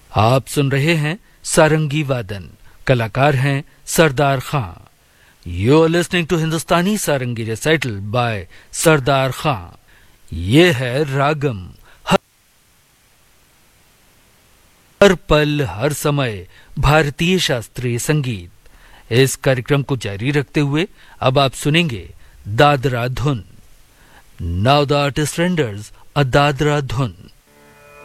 आप सुन रहे हैं सारंगी वादन, कलाकार हैं सरदार खां। You are listening to Hindustani sarangi recital bye सरदार खां। ये है रागम। हर पल हर समय भारतीय शास्त्रीय संगीत। इस कार्यक्रम को जारी रखते हुए अब आप सुनेंगे दादरा धुन। नाउ द आर्टिस्ट रेंडर्स अ दादरा धुन।